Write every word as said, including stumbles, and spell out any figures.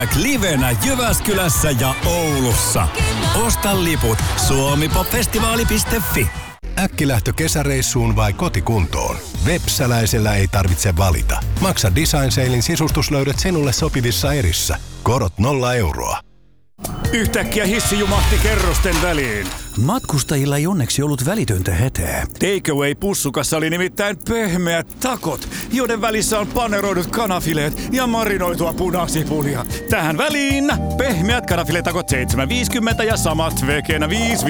livenä Jyväskylässä ja Oulussa. Osta liput suomipopfestivaali piste fi. Äkkilähtö kesäreissuun vai kotikuntoon? Vepsäläisellä ei tarvitse valita. Maksa Design Salein sisustuslöydöt sinulle sopivissa erissä. Korot nolla euroa. Yhtäkkiä hissi jumahti kerrosten väliin. Matkustajilla ei onneksi ollut välitöntä hätää. Takeaway-pussukassa oli nimittäin pehmeät takot, joiden välissä on paneroidut kanafileet ja marinoitua punasipulia. Tähän väliin pehmeät kanafiletakot seitsemän viisikymmentä ja samat vegenä viisi